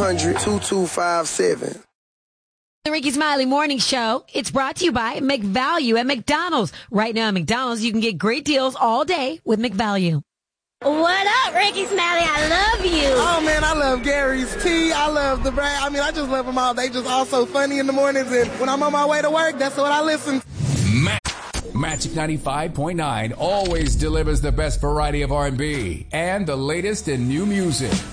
1-800-2257. The Ricky Smiley Morning Show. It's brought to you by McValue at McDonald's. Right now at McDonald's, you can get great deals all day with McValue. What up, Ricky Smiley? I love you. Oh, man, I love Gary's Tea. I love the brand. I mean, I just love them all. They just all so funny in the mornings. And when I'm on my way to work, that's what I listen to. Magic 95.9 always delivers the best variety of R&B and the latest in new music.